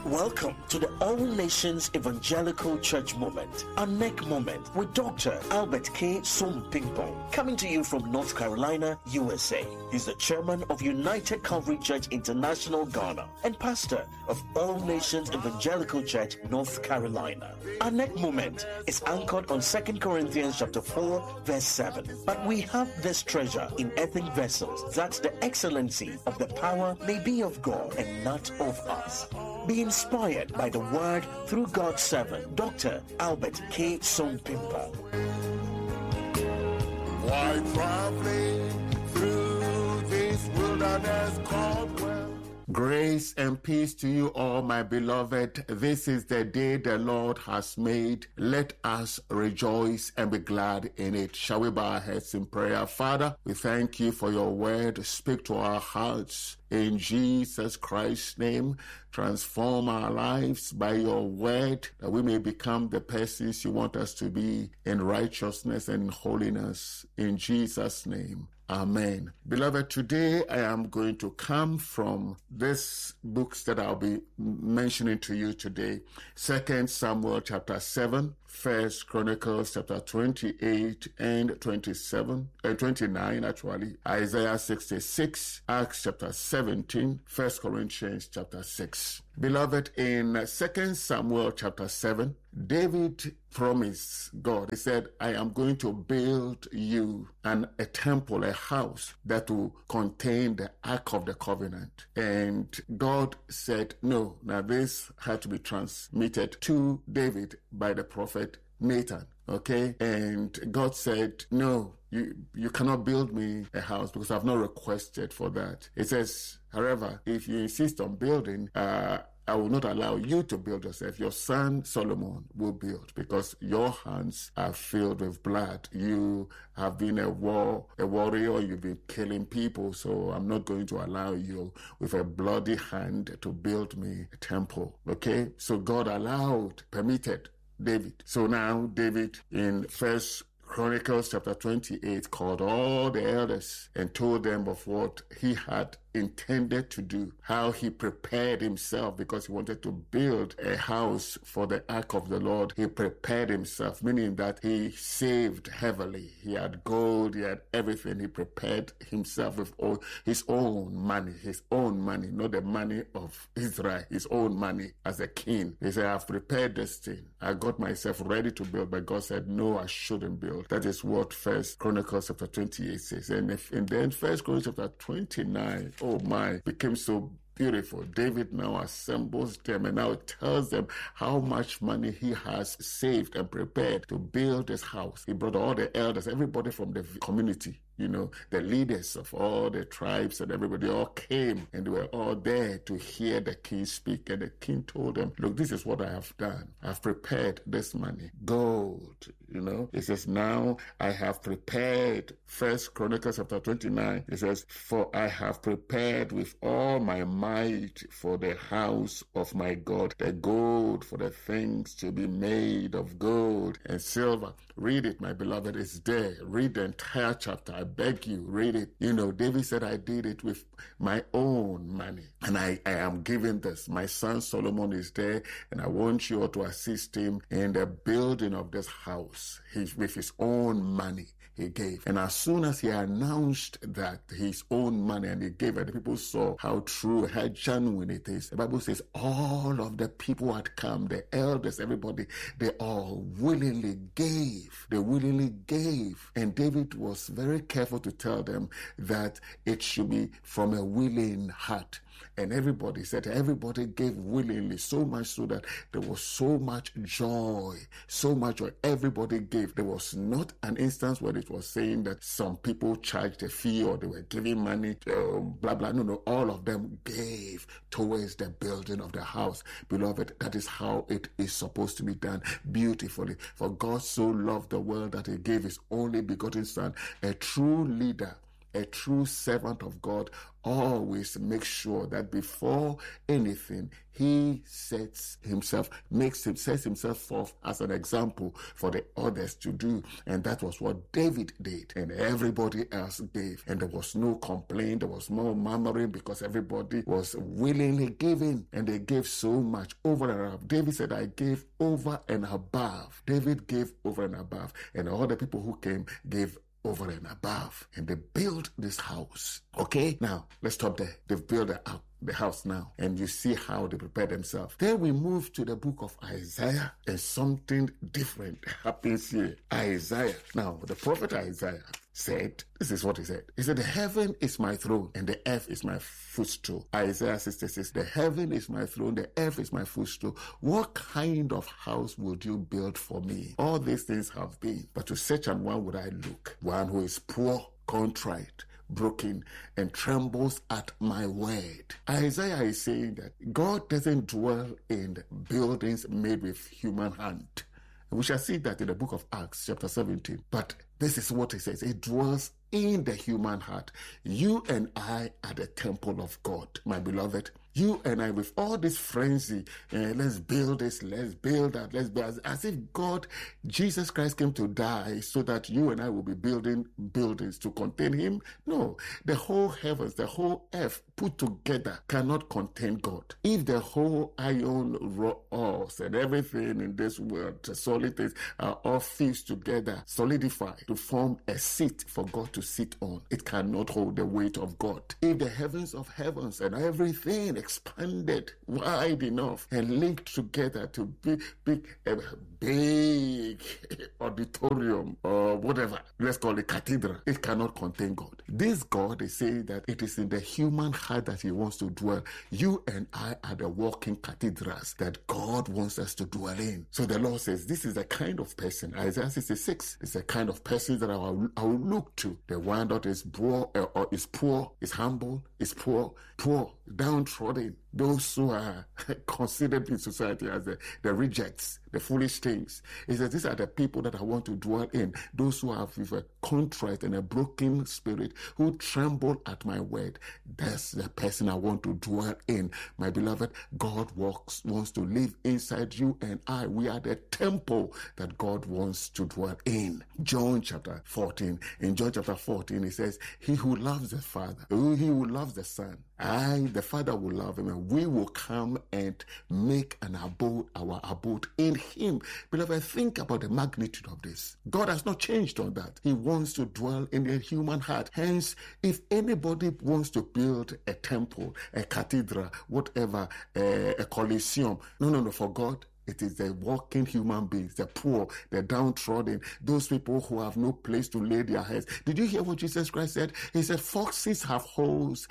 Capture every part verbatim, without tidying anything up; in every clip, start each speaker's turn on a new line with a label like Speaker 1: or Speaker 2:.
Speaker 1: Welcome to the All Nations Evangelical Church Moment, a neck moment with Doctor Albert K. Sompimpong, coming to you from North Carolina, U S A. He's the chairman of United Calvary Church International, Ghana, and pastor of All Nations Evangelical Church, North Carolina. Our neck moment is anchored on Second Corinthians chapter four, verse seven. But we have this treasure in earthen vessels, that the excellency of the power may be of God and not of us. Be inspired by the word through God's servant, Doctor Albert K. Sompimpong.
Speaker 2: Why traveling through this wilderness called well? Grace and peace to you all, my beloved. This is the day the Lord has made. Let us rejoice and be glad in it. Shall we bow our heads in prayer? Father, we thank you for your word. Speak to our hearts. In Jesus Christ's name, transform our lives by your word, that we may become the persons you want us to be in righteousness and holiness. In Jesus' name. Amen. Beloved, today I am going to come from these books that I'll be mentioning to you today. Second Samuel chapter seven, First Chronicles chapter twenty-eight and twenty-seven, and twenty-nine actually, Isaiah sixty-six, Acts chapter seventeen, First Corinthians chapter six. Beloved, in Second Samuel chapter seven, David promised God, he said, I am going to build you an, a temple, a house that will contain the Ark of the Covenant. And God said, no. Now this had to be transmitted to David by the prophet Nathan. Okay? And God said, no, you, you cannot build me a house because I've not requested for that. It says, however, if you insist on building, uh, I will not allow you to build yourself. Your son Solomon will build because your hands are filled with blood. You have been a war, a warrior. You've been killing people. So I'm not going to allow you with a bloody hand to build me a temple. Okay? So God allowed, permitted David. So now David in First Chronicles chapter twenty-eight called all the elders and told them of what he had intended to do, how he prepared himself because he wanted to build a house for the Ark of the Lord. He prepared himself, meaning that he saved heavily. He had gold, he had everything. He prepared himself with all his own money, his own money, not the money of Israel, his own money as a king. He said, I've prepared this thing. I got myself ready to build, but God said, no, I shouldn't build. That is what First Chronicles chapter twenty-eight says. And, if, and then First Chronicles chapter twenty-nine, oh my, became so beautiful. David now assembles them and now tells them how much money he has saved and prepared to build this house. He brought all the elders, everybody from the community, you know, the leaders of all the tribes and everybody all came and they were all there to hear the king speak. And the king told them, look, this is what I have done. I've prepared this money, gold, you know. It says, now I have prepared, First Chronicles chapter twenty-nine, it says, for I have prepared with all my might for the house of my God, the gold for the things to be made of gold and silver. Read it, my beloved, it's there. Read the entire chapter. I beg you, read it. You know, David said, I did it with my own money. And I, I am giving this. My son Solomon is there, and I want you all to assist him in the building of this house. He, with his own money, he gave. And as soon as he announced that his own money, and he gave it, the people saw how true, how genuine it is. The Bible says all of the people had come, the elders, everybody, they all willingly gave. They willingly gave. And David was very careful to tell them that it should be from a willing heart. And everybody said, everybody gave willingly, so much so that there was so much joy, so much joy. Everybody gave. There was not an instance where it was saying that some people charged a fee or they were giving money, uh, blah, blah. No, no, all of them gave towards the building of the house. Beloved, that is how it is supposed to be done beautifully. For God so loved the world that he gave his only begotten son, a true leader, A true servant of God always makes sure that before anything, he sets himself, makes him, sets himself forth as an example for the others to do. And that was what David did. And everybody else gave. And there was no complaint. There was no murmuring because everybody was willingly giving. And they gave so much over and above. David said, I gave over and above. David gave over and above. And all the people who came gave over and above. And they built this house. Okay? Now, let's stop there. They've built the, the house now. And you see how they prepare themselves. Then we move to the book of Isaiah. And something different happens here. Isaiah. Now, the prophet Isaiah said, this is what he said. He said, the heaven is my throne and the earth is my footstool. Isaiah sixty-six, the heaven is my throne, the earth is my footstool. What kind of house would you build for me? All these things have been, but to such an one would I look, one who is poor, contrite, broken, and trembles at my word. Isaiah is saying that God doesn't dwell in buildings made with human hand. We shall see that in the book of Acts, chapter seventeen. But this is what he says. It dwells in the human heart. You and I are the temple of God, my beloved. You and I, with all this frenzy, uh, let's build this, let's build that, let's build, as, as if God, Jesus Christ came to die so that you and I will be building buildings to contain him. No, the whole heavens, the whole earth put together cannot contain God. If the whole iron rods and everything in this world, the solid things, are all fused together, solidified to form a seat for God to sit on, it cannot hold the weight of God. If the heavens of heavens and everything expanded wide enough and linked together to be big, a big auditorium or whatever, let's call it cathedral, it cannot contain God. This God is saying that it is in the human heart that he wants to dwell. You and I are the walking cathedrals that God wants us to dwell in. So the Lord says, this is the kind of person, Isaiah sixty-six, is the kind of person that I will, I will look to. The one that is poor, uh, or is poor, is humble, is poor, poor, downtrodden, those who are considered in society as the, the rejects, the foolish things. He says, these are the people that I want to dwell in, those who have with a contrite and a broken spirit, who tremble at my word. That's the person I want to dwell in. My beloved, God walks, wants to live inside you and I. We are the temple that God wants to dwell in. John chapter fourteen. In John chapter fourteen, he says, he who loves the Father, he who loves the Son, I, the Father, will love him, and we will come and make an abode, our abode in him. Beloved, think about the magnitude of this. God has not changed on that. He wants to dwell in the human heart. Hence, if anybody wants to build a temple, a cathedral, whatever, a, a coliseum, no, no, no, for God, it is the walking human beings, the poor, the downtrodden, those people who have no place to lay their heads. Did you hear what Jesus Christ said? He said, foxes have holes,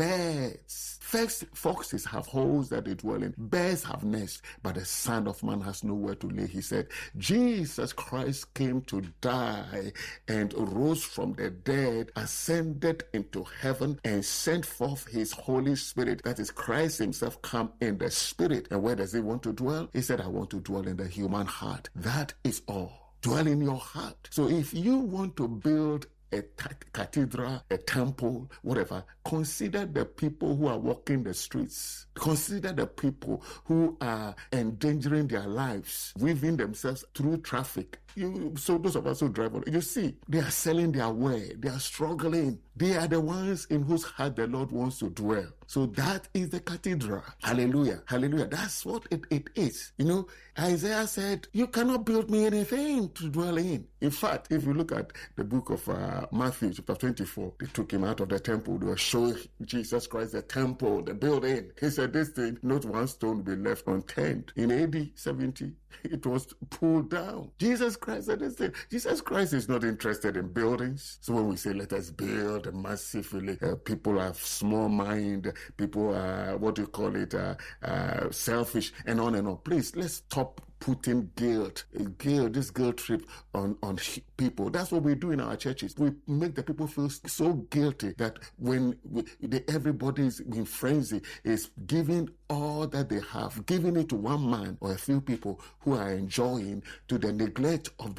Speaker 2: birds. Foxes have holes that they dwell in. Birds have nests, but the Son of Man has nowhere to lay. He said, Jesus Christ came to die and rose from the dead, ascended into heaven, and sent forth his Holy Spirit. That is Christ himself come in the Spirit. And where does he want to dwell? He said, I want to dwell in the human heart. That is all. Dwell in your heart. So if you want to build a t- cathedral, a temple, whatever, consider the people who are walking the streets. Consider the people who are endangering their lives, weaving themselves through traffic. You, so those of us who drive on, you see, they are selling their way. They are struggling. They are the ones in whose heart the Lord wants to dwell. So that is the cathedral. Hallelujah. Hallelujah. That's what it, it is. You know, Isaiah said, you cannot build me anything to dwell in. In fact, if you look at the book of uh, Matthew, chapter twenty-four, they took him out of the temple. They were showing Jesus Christ the temple, the building. He said, this thing, not one stone will be left unturned. In A D seventy, it was pulled down. Jesus Christ said this thing. Jesus Christ is not interested in buildings. So when we say, let us build massively, uh, people have small mind, people are, what do you call it, uh, uh, selfish, and on and on. Please, let's stop putting guilt, guilt, this guilt trip on, on people. That's what we do in our churches. We make the people feel so guilty that when we, the, everybody is in frenzy, is giving all that they have, giving it to one man or a few people who are enjoying, to the neglect of the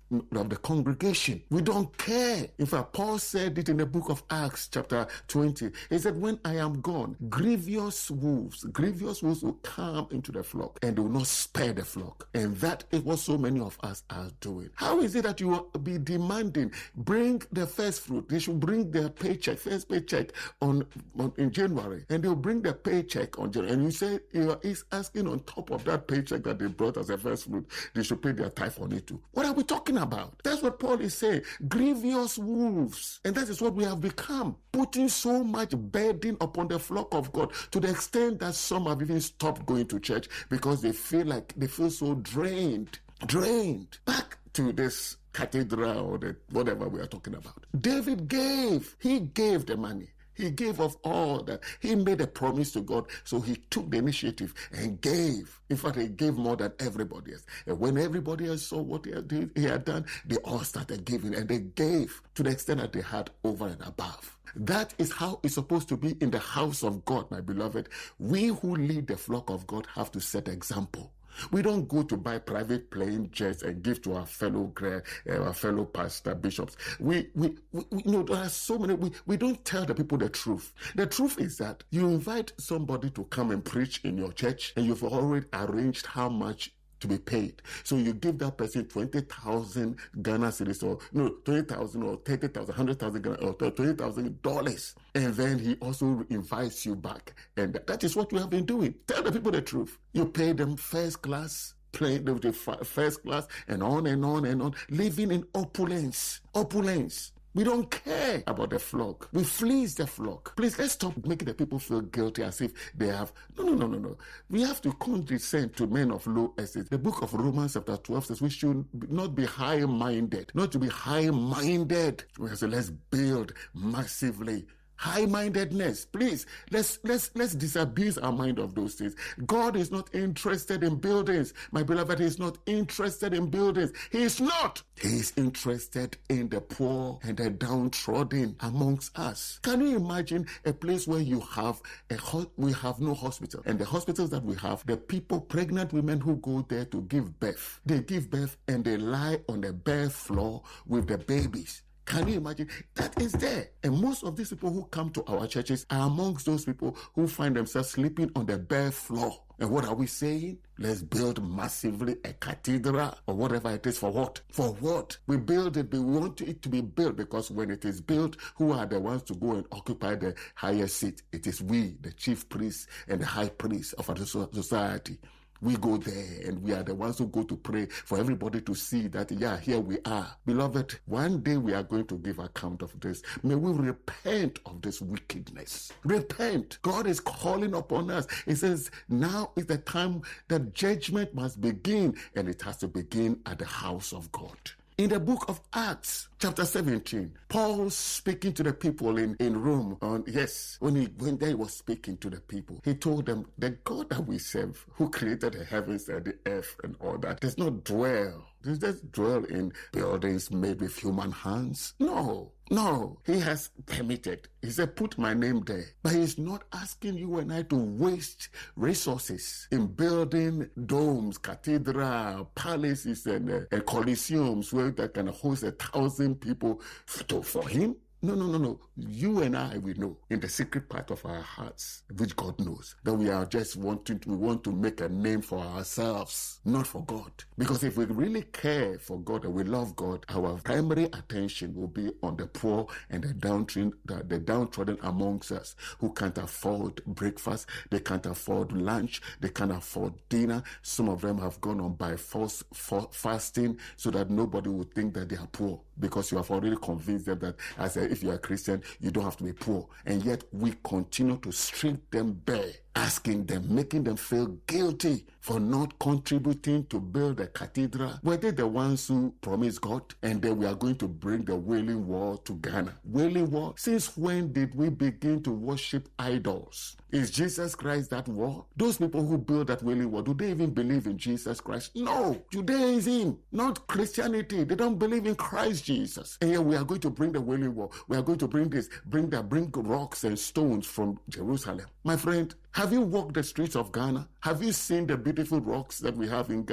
Speaker 2: of the congregation. We don't care. In fact, Paul said it in the book of Acts chapter twenty. He said, when I am gone, grievous wolves, grievous wolves will come into the flock and they will not spare the flock. And that is what so many of us are doing. How is it that you will be demanding, bring the first fruit? They should bring their paycheck, first paycheck on, on in January, and they'll bring the paycheck on January. And you say, you are asking on top of that paycheck that they brought as a first fruit, they should pay their tithe on it too. What are we talking about? That's what Paul is saying. Grievous wolves. And that is what we have become. Putting so much burden upon the flock of God to the extent that some have even stopped going to church because they feel like they feel so drained. Drained. Back to this cathedral or the, whatever we are talking about. David gave. He gave the money. He gave of all that. He made a promise to God, so he took the initiative and gave. In fact, he gave more than everybody else. And when everybody else saw what he had, he had done, they all started giving, and they gave to the extent that they had over and above. That is how it's supposed to be in the house of God, my beloved. We who lead the flock of God have to set example. We don't go to buy private plane jets and give to our fellow uh, our fellow pastor bishops. We, we, we, you know, there are so many. We, we don't tell the people the truth. The truth is that you invite somebody to come and preach in your church, and you've already arranged how much to be paid. So you give that person twenty thousand Ghana cedis, or no, twenty thousand or thirty thousand, one hundred thousand Ghana, or twenty thousand dollars. And then he also invites you back. And that is what you have been doing. Tell the people the truth. You pay them first class, playing the first class, and on and on and on, living in opulence. Opulence. We don't care about the flock. We fleece the flock. Please, let's stop making the people feel guilty as if they have... No, no, no, no, no. We have to condescend to men of low estate. The book of Romans chapter twelve says we should not be high-minded. Not to be high-minded. We have to let's build massively. High-mindedness, please, let's let's let's disabuse our mind of those things. God is not interested in buildings. My beloved, he is not interested in buildings. He is not. He is interested in the poor and the downtrodden amongst us. Can you imagine a place where you have a ho- we have no hospital, and the hospitals that we have, the people, pregnant women who go there to give birth, they give birth and they lie on the bare floor with the babies. Can you imagine? That is there. And most of these people who come to our churches are amongst those people who find themselves sleeping on the bare floor. And what are we saying? Let's build massively a cathedral or whatever it is. For what? For what? We build it, but we want it to be built because when it is built, who are the ones to go and occupy the higher seat? It is we, the chief priests and the high priests of our society. We go there and we are the ones who go to pray for everybody to see that, yeah, here we are. Beloved, one day we are going to give account of this. May we repent of this wickedness. Repent. God is calling upon us. He says, now is the time that judgment must begin, and it has to begin at the house of God. In the book of Acts, chapter seventeen, Paul speaking to the people in, in Rome, on, yes, when he when they was speaking to the people, he told them, the God that we serve, who created the heavens and the earth and all that, does not dwell. Does that dwell in buildings made with human hands? No. No, he has permitted. He said, put my name there. But he's not asking you and I to waste resources in building domes, cathedral, palaces, and, uh, and coliseums where that can host a thousand people to, for him. No, no, no, no. You and I, we know in the secret part of our hearts, which God knows, that we are just wanting to, we want to make a name for ourselves, not for God. Because if we really care for God and we love God, our primary attention will be on the poor and the downtrodden, the, the downtrodden amongst us who can't afford breakfast, they can't afford lunch, they can't afford dinner. Some of them have gone on by force for fasting so that nobody would think that they are poor, because you have already convinced them that as a if you are a Christian, you don't have to be poor. And yet we continue to strip them bare, asking them, making them feel guilty for not contributing to build a cathedral. Were they the ones who promised God? And then we are going to bring the Wailing Wall to Ghana. Wailing Wall? Since when did we begin to worship idols? Is Jesus Christ that wall? Those people who build that Wailing Wall, do they even believe in Jesus Christ? No. Judaism, not Christianity. They don't believe in Christ Jesus. And here we are going to bring the Wailing Wall. We are going to bring this, bring that, bring rocks and stones from Jerusalem. My friend, have you walked the streets of Ghana? Have you seen the beautiful rocks that we have in Ghana?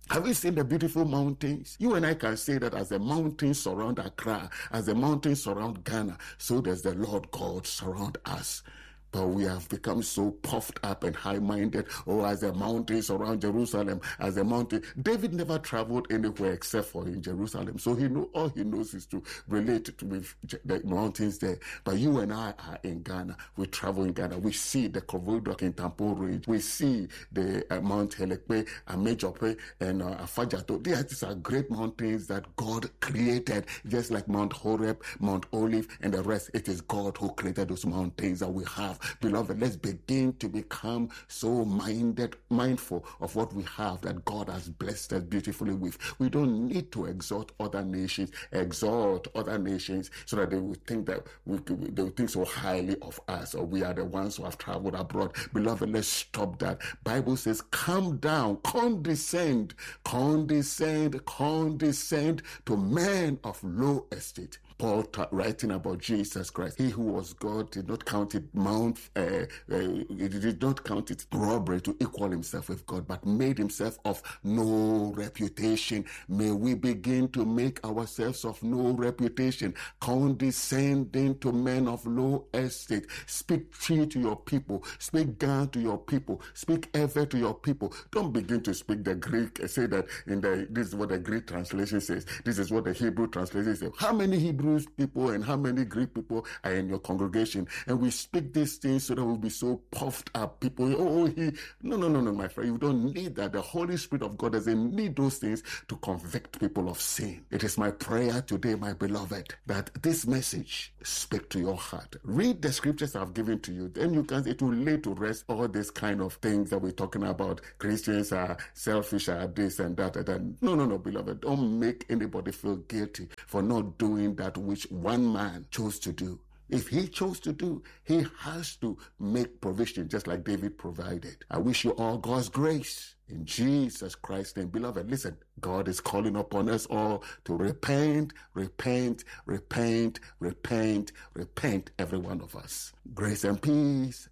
Speaker 2: Have you seen the beautiful mountains? You and I can say that as the mountains surround Accra, as the mountains surround Ghana, so does the Lord God surround us. But we have become so puffed up and high-minded. Oh, as the mountains around Jerusalem, as the mountain. David never traveled anywhere except for in Jerusalem. So he know all he knows is to relate to with the mountains there. But you and I are in Ghana. We travel in Ghana. We see the Kovodok in Tampo Range. We see the uh, Mount Helekpe, Amejope, and uh, Afajato. These are great mountains that God created, just like Mount Horeb, Mount Olive, and the rest. It is God who created those mountains that we have. Beloved, let's begin to become so minded, mindful of what we have that God has blessed us beautifully with. We don't need to exalt other nations, exalt other nations so that they will think that we, they will think so highly of us, or we are the ones who have traveled abroad. Beloved, let's stop that. Bible says, come down, condescend, condescend, condescend to men of low estate. Paul t- writing about Jesus Christ, he who was God did not count it mount, uh, uh, he did not count it robbery to equal himself with God, but made himself of no reputation. May we begin to make ourselves of no reputation, condescending to men of low estate. Speak tree to your people, speak God to your people, speak ever to your people. Don't begin to speak the Greek. Say that in the this is what the Greek translation says. This is what the Hebrew translation says. How many Hebrew people and how many Greek people are in your congregation? And we speak these things so that we'll be so puffed up. People, oh, he, no, no, no, no, my friend, you don't need that. The Holy Spirit of God doesn't need those things to convict people of sin. It is my prayer today, my beloved, that this message speak to your heart. Read the scriptures I've given to you. Then you can, it will lay to rest all these kind of things that we're talking about. Christians are selfish, are this and that and that. No, no, no, beloved. Don't make anybody feel guilty for not doing that which one man chose to do. If he chose to do, he has to make provision, just like David provided. I wish you all God's grace in Jesus Christ's name. Beloved, listen, God is calling upon us all to repent, repent, repent, repent, repent, every one of us. Grace and peace.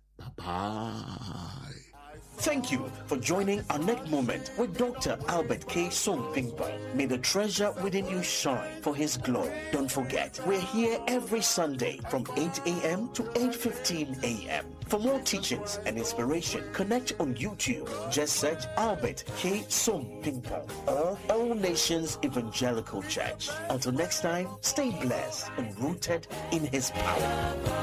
Speaker 2: Bye-bye.
Speaker 1: Thank you for joining our next moment with Doctor Albert K. Sompington. May the treasure within you shine for his glory. Don't forget, we're here every Sunday from eight a.m. to eight fifteen a.m. For more teachings and inspiration, connect on YouTube. Just search Albert K. Sompington or All Nations Evangelical Church. Until next time, stay blessed and rooted in his power.